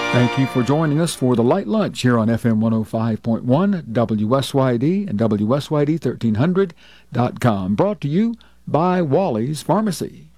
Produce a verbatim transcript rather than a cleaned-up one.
Thank you for joining us for the Light Lunch here on F M one oh five point one, W S Y D and W S Y D thirteen hundred dot com. Brought to you by Wally's Pharmacy.